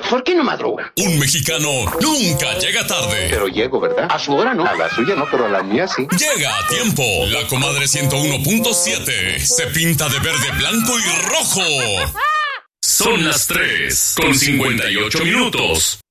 ¿Por qué no madruga? Un mexicano nunca llega tarde. Pero llego, ¿verdad? A su hora, ¿no? A la suya no, pero a la mía sí. Llega a tiempo. La comadre 101.7 se pinta de verde, blanco y rojo. Son las 3:58.